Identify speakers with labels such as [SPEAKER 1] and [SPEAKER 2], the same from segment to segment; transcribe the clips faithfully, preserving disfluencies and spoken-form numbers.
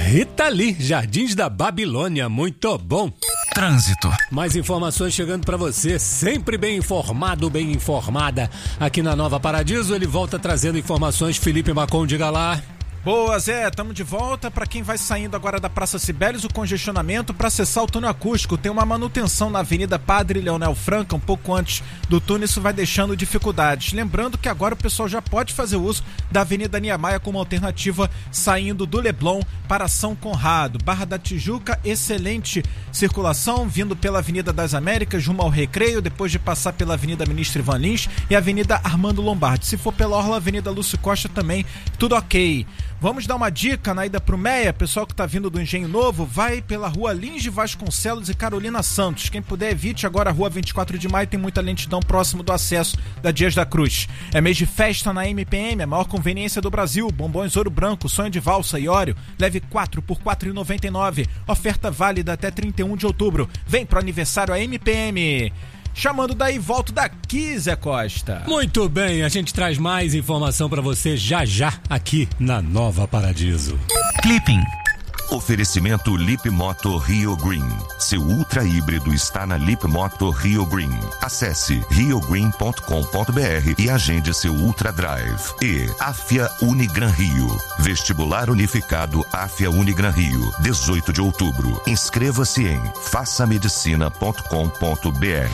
[SPEAKER 1] Rita Lee, Jardins da Babilônia, muito bom.
[SPEAKER 2] Trânsito.
[SPEAKER 1] Mais informações chegando para você, sempre bem informado, bem informada. Aqui na Nova Paradiso, ele volta trazendo informações. Felipe Macon, diga lá.
[SPEAKER 2] Boa, Zé, estamos de volta. Para quem vai saindo agora da Praça Cibeles, o congestionamento para acessar o túnel acústico. Tem uma manutenção na Avenida Padre Leonel Franca, um pouco antes do túnel, isso vai deixando dificuldades. Lembrando que agora o pessoal já pode fazer uso da Avenida Niemeyer como alternativa, saindo do Leblon para São Conrado. Barra da Tijuca, excelente circulação, vindo pela Avenida das Américas, rumo ao Recreio, depois de passar pela Avenida Ministro Ivan Lins e Avenida Armando Lombardi. Se for pela Orla, Avenida Lúcio Costa também, tudo ok. Vamos dar uma dica na ida pro Meia, pessoal que tá vindo do Engenho Novo, vai pela rua Lins de Vasconcelos e Carolina Santos. Quem puder, evite agora a rua vinte e quatro de maio, tem muita lentidão próximo do acesso da Dias da Cruz. É mês de festa na M P M, a maior conveniência do Brasil. Bombons Ouro Branco, Sonho de Valsa e Óleo, leve quatro por quatro reais e noventa e nove centavos. Oferta válida até trinta e um de outubro. Vem pro aniversário a M P M. Chamando daí, volto daqui, Zé Costa.
[SPEAKER 1] Muito bem, a gente traz mais informação pra você já já aqui na Nova Paradiso.
[SPEAKER 3] Clipping. Oferecimento Lip Moto Rio Green. Seu ultra híbrido está na Lip Moto Rio Green. Acesse rio green ponto com ponto b r e agende seu Ultra Drive. E Afia Unigran Rio. Vestibular Unificado Afia Unigran Rio. dezoito de outubro. Inscreva-se em faça medicina ponto com ponto b r.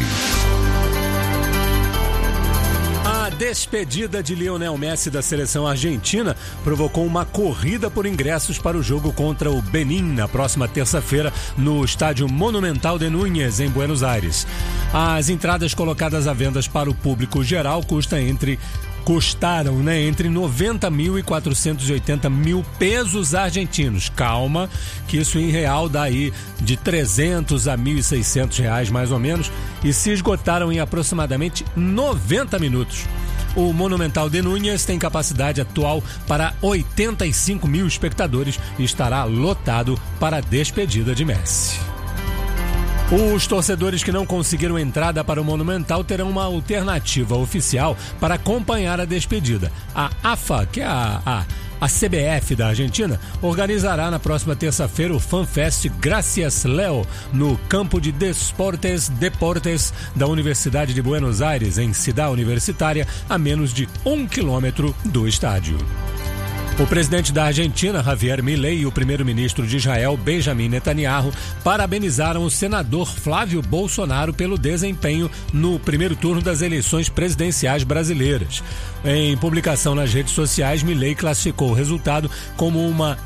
[SPEAKER 1] A despedida de Lionel Messi da seleção argentina provocou uma corrida por ingressos para o jogo contra o Benin na próxima terça-feira no estádio Monumental de Núñez, em Buenos Aires. As entradas colocadas à venda para o público geral custam entre custaram né, entre noventa mil e quatrocentos e oitenta mil pesos argentinos. Calma, que isso em real dá aí de trezentos a mil e seiscentos reais mais ou menos, e se esgotaram em aproximadamente noventa minutos. O Monumental de Núñez tem capacidade atual para oitenta e cinco mil espectadores e estará lotado para a despedida de Messi. Os torcedores que não conseguiram entrada para o Monumental terão uma alternativa oficial para acompanhar a despedida. A AFA, que é a, a, a C B F da Argentina, organizará na próxima terça-feira o FanFest Gracias Leo no campo de Desportes, Deportes da Universidade de Buenos Aires, em Cidade Universitária, a menos de um quilômetro do estádio. O presidente da Argentina, Javier Milei, e o primeiro-ministro de Israel, Benjamin Netanyahu, parabenizaram o senador Flávio Bolsonaro pelo desempenho no primeiro turno das eleições presidenciais brasileiras. Em publicação nas redes sociais, Milei classificou o resultado como uma